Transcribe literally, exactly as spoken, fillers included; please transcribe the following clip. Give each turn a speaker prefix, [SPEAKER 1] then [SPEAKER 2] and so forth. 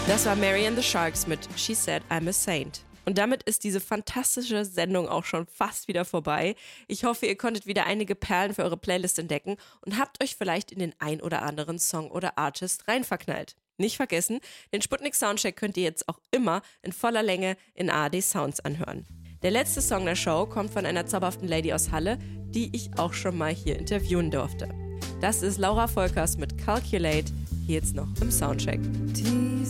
[SPEAKER 1] Das war Mary and the Sharks mit She Said I'm a Saint. Und damit ist diese fantastische Sendung auch schon fast wieder vorbei. Ich hoffe, ihr konntet wieder einige Perlen für eure Playlist entdecken und habt euch vielleicht in den ein oder anderen Song oder Artist reinverknallt. Nicht vergessen, den Sputnik Soundcheck könnt ihr jetzt auch immer in voller Länge in A R D Sounds anhören. Der letzte Song der Show kommt von einer zauberhaften Lady aus Halle, die ich auch schon mal hier interviewen durfte. Das ist Laura Volkers mit Calculate, hier jetzt noch im Soundcheck.
[SPEAKER 2] Diese